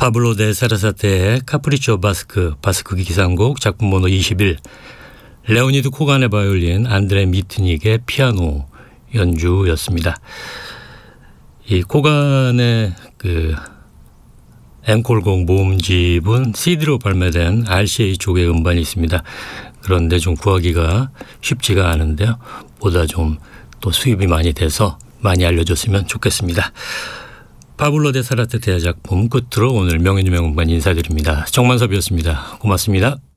파블로 데 사라사테의 카프리초 바스크 기상곡 작품 번호 21, 레오니드 코간의 바이올린, 안드레 미트닉의 피아노 연주였습니다. 이 코간의 그 앵콜곡 모음집은 CD로 발매된 RCA 쪽에 음반이 있습니다. 그런데 좀 구하기가 쉽지가 않은데요. 보다 좀 또 수입이 많이 돼서 많이 알려줬으면 좋겠습니다. 파블로 데 사라테테의 작품 끝으로 오늘 명예유명 음반 인사드립니다. 정만섭이었습니다. 고맙습니다.